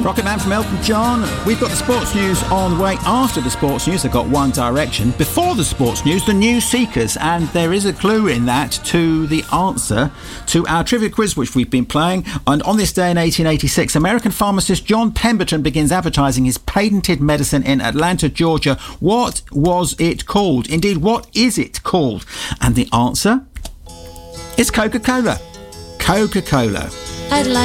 Rocket Man from Elton John. We've got the sports news on the way. After the sports news, they've got One Direction. Before the sports news, the News Seekers. And there is a clue in that to the answer to our trivia quiz, which we've been playing. And on this day in 1886, American pharmacist John Pemberton begins advertising his patented medicine in Atlanta, Georgia. What was it called? Indeed, what is it called? And the answer is Coca-Cola. Coca-Cola. I'd like